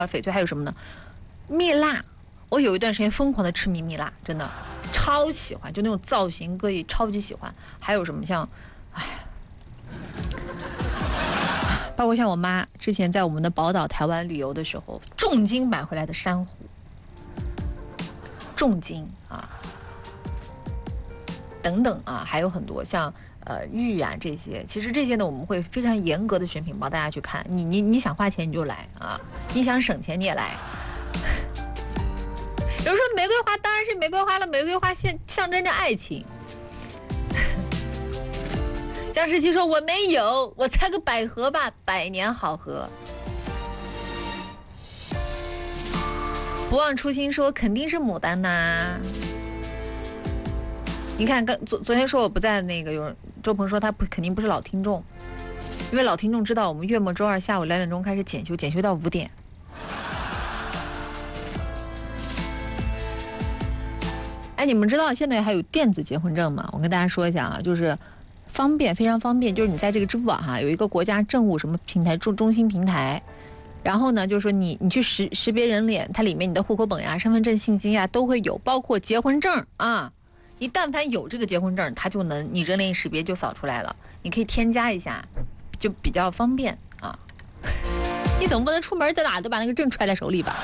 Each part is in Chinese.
翡翠，还有什么呢？蜜蜡。我有一段时间疯狂的痴迷蜜蜡，真的超喜欢，就那种造型各异，超级喜欢。还有什么像，包括像我妈之前在我们的宝岛台湾旅游的时候，重金买回来的珊瑚，重金啊，等等啊，还有很多像玉啊这些。其实这些呢，我们会非常严格的选品包，大家去看。你想花钱你就来啊，你想省钱你也来。有人说玫瑰花当然是玫瑰花了，玫瑰花象征着爱情。江诗琪说我没有，我猜个百合吧，百年好合。不忘初心说肯定是牡丹呐。你看昨天说我不在那个，有人周鹏说他肯定不是老听众，因为老听众知道我们月末周二下午2点钟开始检修，检修到5点。哎，你们知道现在还有电子结婚证吗？我跟大家说一下啊，就是方便，非常方便。就是你在这个支付宝哈有一个国家政务什么平台中心平台，然后呢，就是说你去识别人脸，它里面你的户口本呀、身份证信息呀都会有，包括结婚证啊。你但凡有这个结婚证，它就能你人脸识别就扫出来了，你可以添加一下，就比较方便啊。你总不能出门在哪都把那个证揣在手里吧？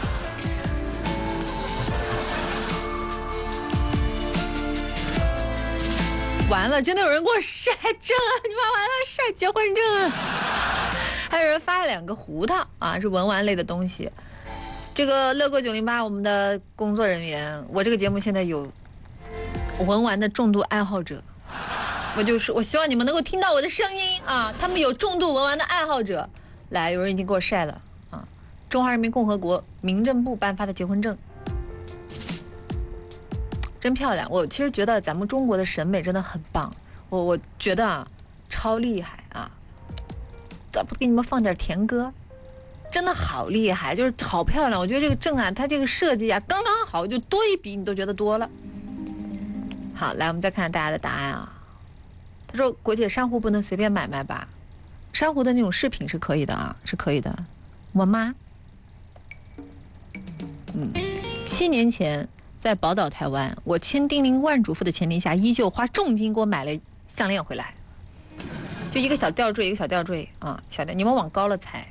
完了，真的有人给我晒证啊！你妈完了，晒结婚证啊！还有人发了2个胡桃啊，是文玩类的东西。这个乐购908，我们的工作人员，我这个节目现在有文玩的重度爱好者，我希望你们能够听到我的声音啊！他们有重度文玩的爱好者，来，有人已经给我晒了啊！中华人民共和国民政部颁发的结婚证。真漂亮！我其实觉得咱们中国的审美真的很棒，我觉得啊，超厉害啊！咋不给你们放点甜歌？真的好厉害，就是好漂亮。我觉得这个证啊，它这个设计啊，刚刚好，就多一笔你都觉得多了。好，来我们再看大家的答案啊。他说：“国姐，珊瑚不能随便买卖吧？珊瑚的那种饰品是可以的啊，是可以的。我妈，7年前。”在宝岛台湾，我千叮咛万嘱咐的前提下，依旧花重金给我买了项链回来，就一个小吊坠，一个小吊坠啊，小吊，你们往高了猜，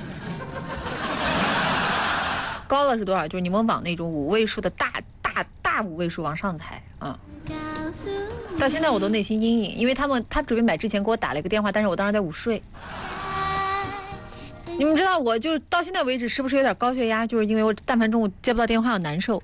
高了是多少？就是你们往那种5位数的大5位数往上抬啊。到现在我都内心阴影，因为他准备买之前给我打了一个电话，但是我当时在午睡。你们知道，我就到现在为止是不是有点高血压？就是因为我但凡中午接不到电话，我难受。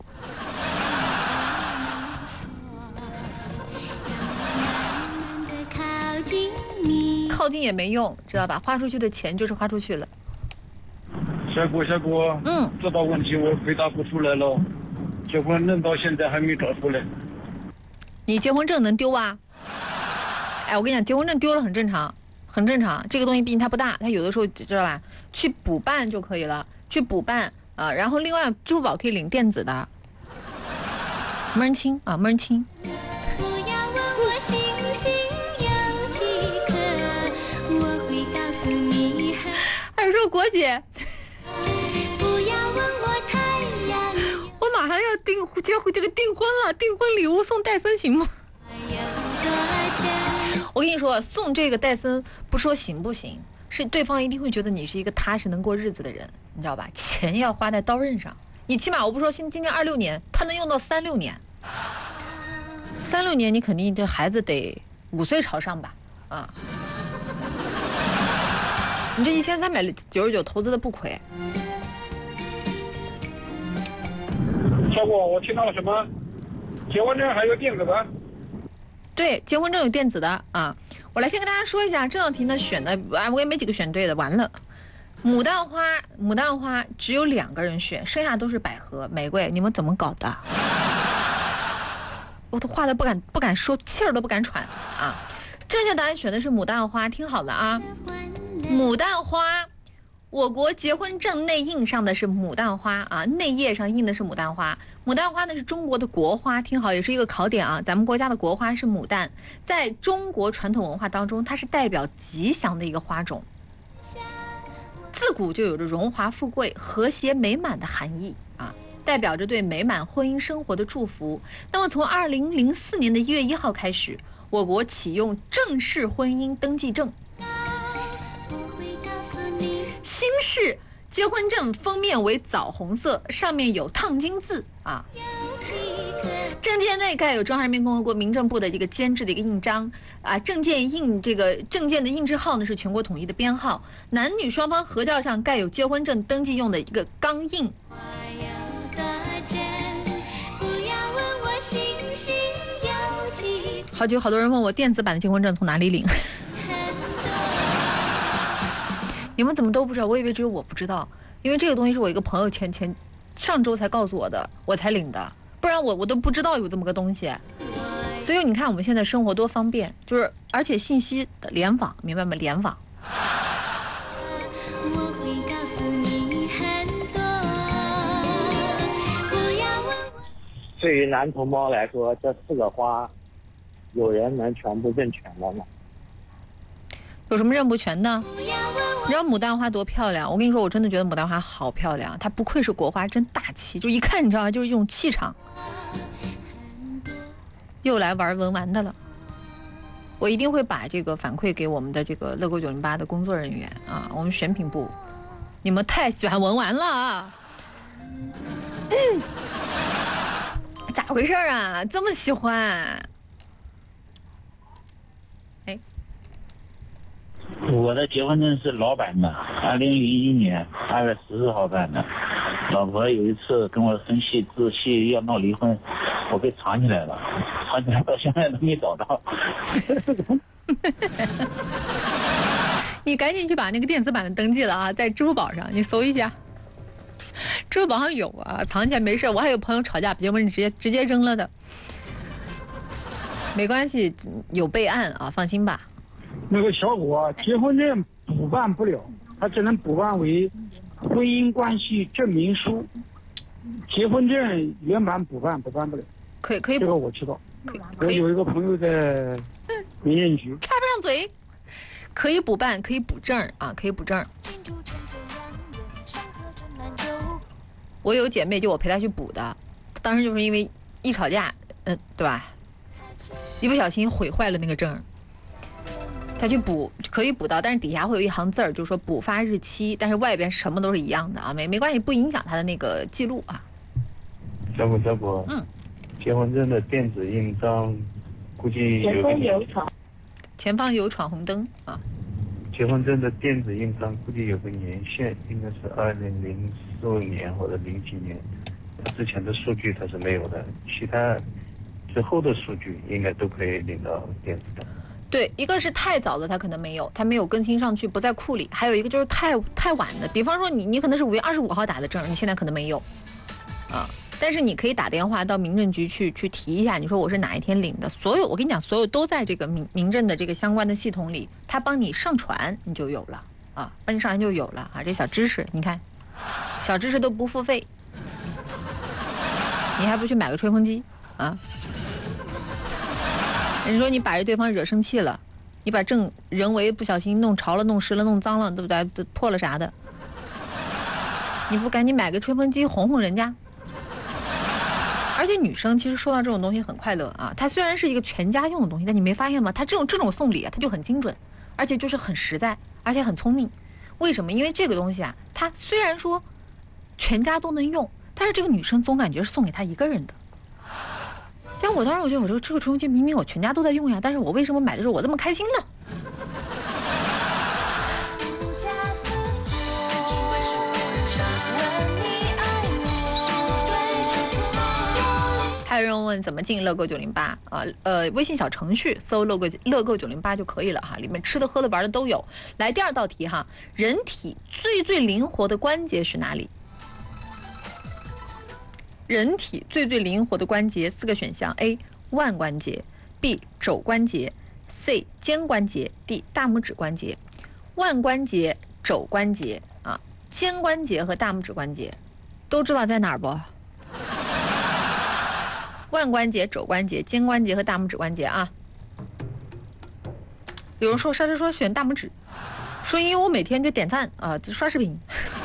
靠近也没用，知道吧？花出去的钱就是花出去了。 小郭，这道问题我回答不出来了。结婚证到现在还没找出来。 你结婚证能丢啊？哎，我跟你讲，结婚证丢了很正常，很正常。这个东西毕竟它不大，它有的时候知道吧？去补办就可以了，去补办啊。然后另外，支付宝可以领电子的，没人清啊，没人清。还说国姐，不要问我太阳，我马上要订婚了，订婚礼物送戴森行吗？我跟你说，送这个戴森不说行不行，是对方一定会觉得你是一个踏实能过日子的人，你知道吧？钱要花在刀刃上，你起码我不说今年26年，他能用到36年，36年你肯定这孩子得5岁朝上吧？啊。你这1399投资的不亏。 小郭，我听到了什么？结婚证还有电子的？ 对，结婚证有电子的啊。我来先跟大家说一下，这道题呢选的我也没几个选对的，完了。牡丹花只有2个人选，剩下都是百合、玫瑰，你们怎么搞的？我都话都不敢说，气儿都不敢喘啊。正确答案选的是牡丹花，听好了啊。牡丹花，我国结婚证内印上的是牡丹花啊，内页上印的是牡丹花。牡丹花呢是中国的国花，听好，也是一个考点啊。咱们国家的国花是牡丹，在中国传统文化当中，它是代表吉祥的一个花种。 自古就有着荣华富贵、和谐美满的含义啊，代表着对美满婚姻生活的祝福。那么从2004年的1月1号开始，我国启用正式婚姻登记证。新式结婚证封面为枣红色，上面有烫金字啊。证件内盖有中华人民共和国民政部的这个监制的一个印章啊。证件的印制号呢是全国统一的编号。男女双方合照上盖有结婚证登记用的一个钢印。好多人问我电子版的结婚证从哪里领。你们怎么都不知道？我以为只有我不知道，因为这个东西是我一个朋友上周才告诉我的，我才领的，不然我都不知道有这么个东西。所以你看我们现在生活多方便，就是而且信息的联网，明白吗？联网。 对于男同胞来说，这4个花，有人能全部认全了吗？ 有什么认不全的？你知道牡丹花多漂亮？我跟你说，我真的觉得牡丹花好漂亮，它不愧是国花，真大气，就一看你知道吗？就是一种气场。又来玩文玩的了，我一定会把这个反馈给我们的这个乐购908的工作人员啊，我们选品部，你们太喜欢文玩了啊！咋回事啊？这么喜欢？ 我的结婚证是老版的，2001年2月14号办的。老婆有一次跟我生气自气要闹离婚，我被藏起来了，藏起来到现在都没找到。 你赶紧去把那个电子版的登记了啊，在支付宝上你搜一下，支付宝上有啊，藏起来没事。我还有朋友吵架把结婚证直接扔了的，没关系，有备案啊，放心吧。 那个小伙，结婚证补办不了，他只能补办为婚姻关系证明书。结婚证原版补办不了。 可以这个我知道。我有一个朋友在民政局。 插不上嘴。可以补办，可以补证啊，可以补证。我有姐妹，就我陪她去补的，当时就是因为一吵架，对吧？一不小心毁坏了那个证。他去补可以补到，但是底下会有一行字儿，就是说补发日期，但是外边什么都是一样的啊，没关系，不影响他的那个记录啊。 小果，结婚证的电子印章估计前方有闯红灯啊。 结婚证的电子印章估计有个年限，应该是2004年或者0几年，之前的数据它是没有的，其他之后的数据应该都可以领到电子的。 对，一个是太早的，它可能没有，它没有更新上去，不在库里；还有一个就是太晚的，比方说你可能是5月25号打的证，你现在可能没有，啊，但是你可以打电话到民政局去提一下，你说我是哪一天领的，我跟你讲，所有都在这个民政的这个相关的系统里，它帮你上传，你就有了啊，帮你上传就有了啊，这小知识，你看，小知识都不付费，你还不去买个吹风机啊？你说你把这对方惹生气了，你把证人为不小心弄潮了、弄湿了、弄脏了，对不对？破了啥的，你不赶紧买个吹风机哄哄人家？而且女生其实收到这种东西很快乐啊，它虽然是一个全家用的东西，但你没发现吗？它这种送礼啊，它就很精准，而且就是很实在，而且很聪明。为什么？因为这个东西啊，它虽然说全家都能用，但是这个女生总感觉是送给她一个人的。像我当时我觉得我这个吹风机明明我全家都在用呀，但是我为什么买的时候我这么开心呢？还有人问怎么进乐购908啊？微信小程序搜乐购908就可以了哈，里面吃的喝的玩的都有。来第2道题哈，人体最灵活的关节是哪里？人体最灵活的关节4个选项 ：A. 腕关节 ，B. 肘关节 ，C. 肩关节 ，D. 大拇指关节。腕关节、肘关节啊，肩关节和大拇指关节，都知道在哪儿不？腕关节、肘关节、肩关节和大拇指关节啊。有人说莎莎说选大拇指， 说因为我每天就点赞啊，就刷视频。